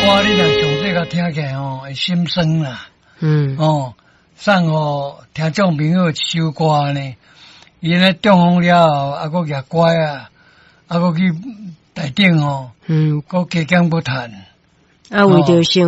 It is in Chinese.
歌你若上这个听起来会心酸啦。送互听众朋友一首歌呢，伊咧中风了后，还佫举拐啊，还佫去台顶佫加减不谈。 为着想